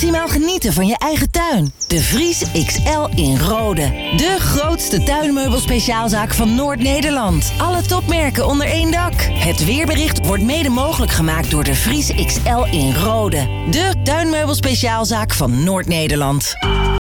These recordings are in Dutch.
maximaal genieten van je eigen tuin. De Vries XL in Rode. De grootste tuinmeubelspeciaalzaak van Noord-Nederland. Alle topmerken onder één dak. Het weerbericht wordt mede mogelijk gemaakt door De Vries XL in Rode. De tuinmeubelspeciaalzaak van Noord-Nederland.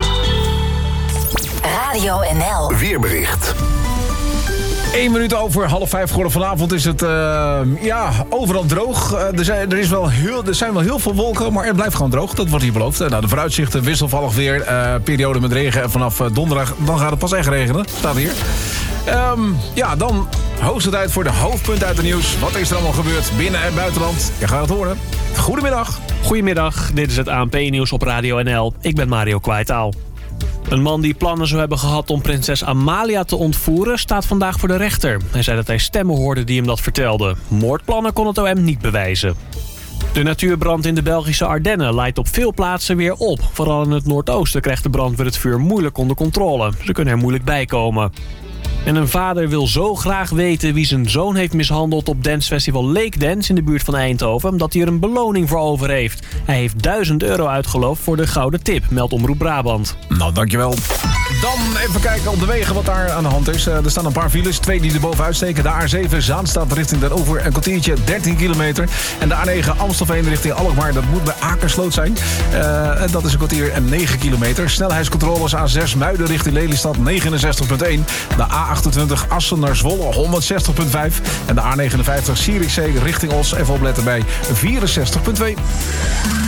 Radio NL. Weerbericht. 1 minuut over 4:30 geworden. Vanavond is het overal droog. Er zijn wel heel veel wolken, maar het blijft gewoon droog. Dat wordt hier beloofd. De vooruitzichten wisselvallig weer. Periode met regen. En vanaf donderdag dan gaat het pas echt regenen. Staat hier. Dan hoogste tijd voor de hoofdpunten uit het nieuws. Wat is er allemaal gebeurd binnen- en buitenland? Je gaat het horen. Goedemiddag. Goedemiddag, dit is het ANP-nieuws op Radio NL. Ik ben Mario Kwaitaal. Een man die plannen zou hebben gehad om prinses Amalia te ontvoeren staat vandaag voor de rechter. Hij zei dat hij stemmen hoorde die hem dat vertelden. Moordplannen kon het OM niet bewijzen. De natuurbrand in de Belgische Ardennen leidt op veel plaatsen weer op. Vooral in het noordoosten krijgt de brandweer het vuur moeilijk onder controle. Ze kunnen er moeilijk bij komen. En een vader wil zo graag weten wie zijn zoon heeft mishandeld op dancefestival Lake Dance in de buurt van Eindhoven, omdat hij er een beloning voor over heeft. Hij heeft €1000 uitgeloofd voor de gouden tip, meldt Omroep Brabant. Nou, dankjewel. Dan even kijken op de wegen wat daar aan de hand is. Er staan een paar files, 2 die er bovenuit steken. De A7 Zaanstad richting Den Oever, een kwartiertje, 13 kilometer. En de A9 Amstelveen richting Alkmaar, dat moet bij Akersloot zijn. Dat is een kwartier en 9 kilometer. Snelheidscontroles A6 Muiden richting Lelystad, 69,1. De A28 Assen naar Zwolle, 160,5. En de A59 Zierikzee richting Os, even opletten bij 64,2.